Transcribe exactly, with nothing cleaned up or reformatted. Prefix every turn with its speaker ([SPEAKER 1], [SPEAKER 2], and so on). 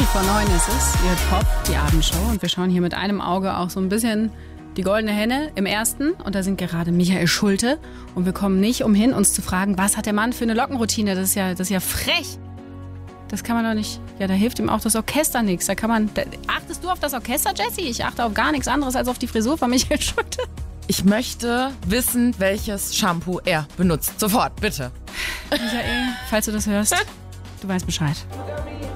[SPEAKER 1] Viertel vor neun ist es, ihr Top, die Abendshow. Und wir schauen hier mit einem Auge auch so ein bisschen die goldene Henne im ersten. Und da sind gerade Michael Schulte. Und wir kommen nicht umhin, uns zu fragen, was hat der Mann für eine Lockenroutine? Das ist ja, das ist ja frech. Das kann man doch nicht. Ja, da hilft ihm auch das Orchester nichts. Da kann man. Da, achtest du auf das Orchester, Jessie? Ich achte auf gar nichts anderes als auf die Frisur von Michael Schulte.
[SPEAKER 2] Ich möchte wissen, welches Shampoo er benutzt. Sofort, bitte.
[SPEAKER 1] Michael, falls du das hörst, du weißt Bescheid.